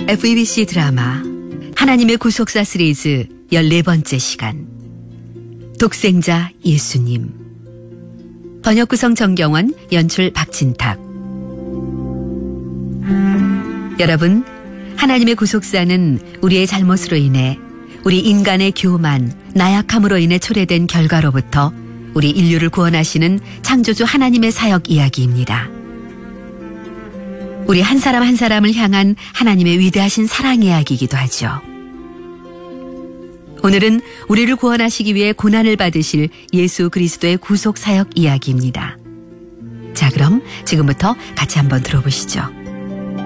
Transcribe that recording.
FEBC 드라마 하나님의 구속사 시리즈 14번째 시간 독생자 예수님. 번역 구성 정경원, 연출 박진탁. 여러분, 하나님의 구속사는 우리의 잘못으로 인해, 우리 인간의 교만, 나약함으로 인해 초래된 결과로부터 우리 인류를 구원하시는 창조주 하나님의 사역 이야기입니다. 우리 한 사람 한 사람을 향한 하나님의 위대하신 사랑 이야기이기도 하죠. 오늘은 우리를 구원하시기 위해 고난을 받으실 예수 그리스도의 구속 사역 이야기입니다. 자, 그럼 지금부터 같이 한번 들어보시죠.